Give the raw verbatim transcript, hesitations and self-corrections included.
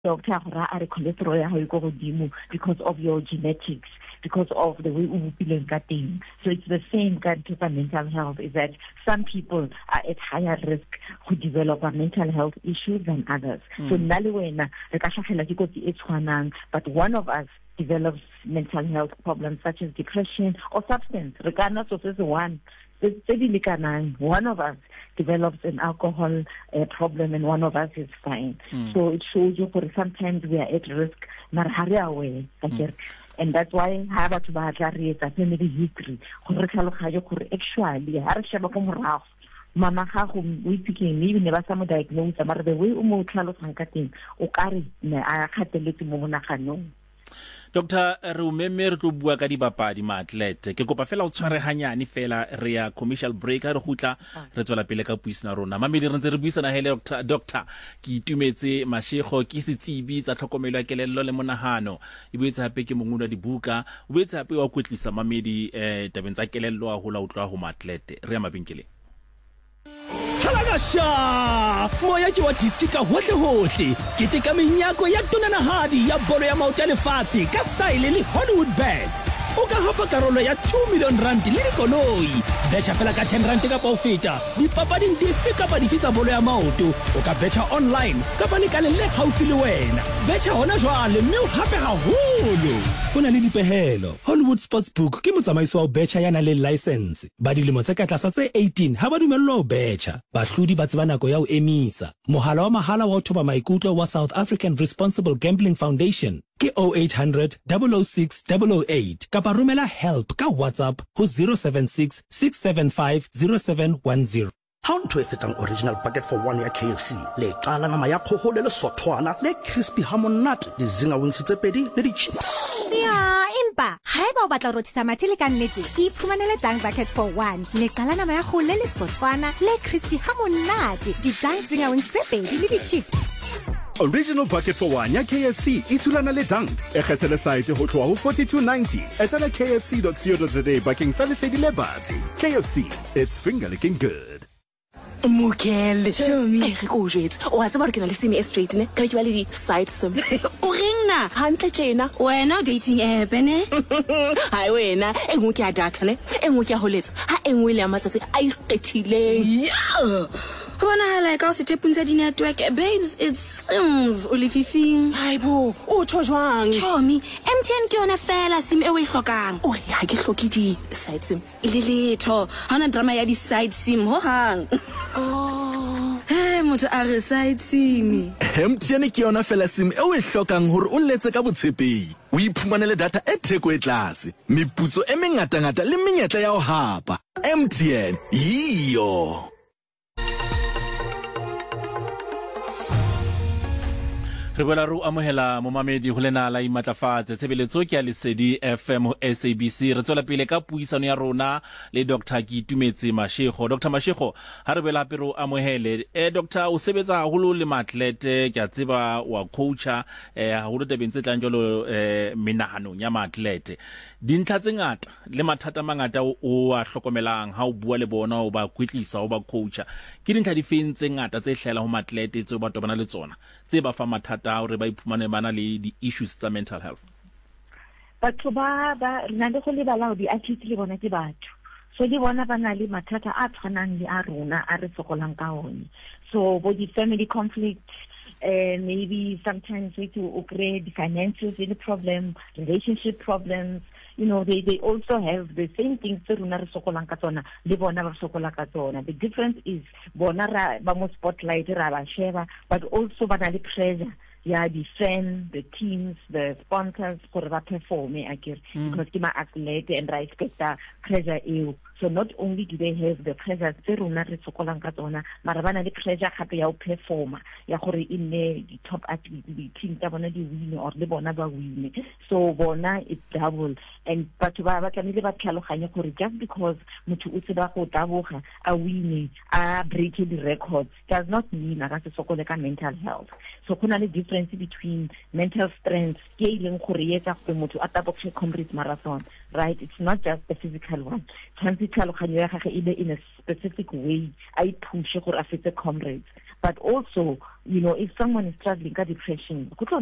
doctor ra a re cholesterol ya go go godimo because of your genetics, because of the way you feel ka teng. So it's the same kind of mental health, is that some people are at higher risk to develop a mental health issues than others. Mm. So nalwena re ka hlahela ke kotsi e tshwanang, but one of us develops mental health problems such as depression or substance. Regardless of this one, one of us develops an alcohol uh, problem and one of us is fine. Mm. So it shows you for sometimes we are at risk, but away. Mm. And that's why I have to buy a family history. Actually, I have mama gago we speaking maybe never some diagnose but the way o mo tlhalosang ka teng o ka re ne a kgateletse mo monaganong. Doctor Rumeme re tlo bua ka dibapadi maatlete ke kopa fela o tshware hanyane fela re ya commercial break re gutla re tswela pele ka puisana rona mamedi re ntse re buisana hele doctor doctor ke itumetse Mashego ke setsibi tsa tlhokomelo ya kelello le monahano e boetse hape ke monguna dibuka o boetse hape wa kwetlisa mamedi eh tabeng tsa kelello a hola utlwa ho maatlete re ya mabenkeleng. Halagasha moya ke wa diski ka hohle hohle ke te ka menyako ya tonanahadi ya bolo ya maoto ya lefatshe ka style le Hollywood bets o ka hapa karolo ya two million rand le dikoloi betcha fela ka ten rand ka pa o feta dipapading dife ka pa difitsa bolo ya maoto o ka betcha online ka pa le ka le haufi le wena betcha hona jwale mme o hape haholo hona le dipehelo. Hollywood Sportsbook ke motsamaiso wa betcha yana le license ba dilemo tse ka tlasa tse eighteen ha ba dumellwa ho betcha bahlodi ba tseba nako ya ho emisa mohala wa mahala wa ho thoba maikutlo wa South African Responsible Gambling Foundation ke oh eight hundred, double oh six, double oh eight kapa rumela help ka WhatsApp ho zero seven six, six seven five, zero seven one zero. Ha ntho e fetang original bucket for one ya K F C le qala nama ya khoho le sothwana le crispy hamonate le zinga wings tse pedi le di chips. Ya impa ha eba o batla rothisa mathele ka nnete iphumanele tang bucket for one le qala nama ya khoho le sothwana le crispy hamonate di tang zinga wings tse pedi le di chips. Original bucket for one ya K F C itulana le dunked e kgethele site ho tloha ho forty-two ninety etela k f c dot co dot za bakeng sa lesedi le batsi. K F C, it's finger licking good. Mukele show me re go jwetsa o a tsaba re ke na le sim e straight ne ka ke ba le di side sim o ringna hantle tjena wena o dating app ne hai wena e ngwe ke ya data ne e ngwe ke ya holetsa ha e ngwe le ya matsatsi a ikgethileng yeah bona hala ka se tepunza di network babes it seems o lefifing haibo o tshojwang chomi M T N ke yona fela sim e we hlokang o ya ke hloki di side sim ile letho hana drama ya di side sim ho hang oh eh motho a re side sim M T N ke yona fela sim e we hlokang hore o letse ka botshepehi o iphumanele data e theko e tlase meputso e mengata ngata le menyetla ya ho hapa M T N iyo. Re boela ru amohela momamedi ho lena la imatlafatse tshebeletso ke ya Lesedi F M ho S A B C re tswela pele ka puisano ya rona le Doctor Kitumetse Mashego. Doctor Mashego ha re boela pero amohele eh Doctor o sebetsa haholo le maatlete ke a tseba wa coacher eh haholo tabeng tse tlang jolo eh menahano ya maatlete dintlha tse ngata le mathata mangata o a hlokomelang ha o bua le bona o ba kwetlisa o ba coacher ke dintlha di feng tse ngata tse hlela ho maatlete tse ba tobana le tsona tse ba fa mathata hore ba iphumane bana le di issues tsa mental health. Batho ba ba nna le go lebala di athletes le bona ke batho so di bona bana le mathata a tshwanang le a rona a re sokolang ka one so bo di family conflict uh, maybe sometimes we to upgrade the finances in the problem relationship problems. You know, they, they also have the same things that runa re sokolang ka tsona le bona ba sokola ka tsona. The difference is bona ra ba mo spotlight ra ba sheba but also ba na le pressure ya the fans, the teams, the sponsors for ba perform akere mm. because ke ma athlete and I expect that pressure eo. So not only do they have the pressure tse runa re sokolang ka tsona mara ba na le pressure gape ya ho performa ya gore in the top athlete the team tsa bona di win or le bona ba win so bona it's double and batho ba ba tlamile ba tlhaloganya gore just because motho o tseba go taboga a win a break the records does not mean a se sokole ka mental health. So kuna le difference between mental strength ke ileng gore yetsa go motho a taboga complete marathon right it's not just the physical one tlhaloganyo ya gagwe ile in a specific way I push gore a fetse comrades but also, you know, if someone is struggling with depression,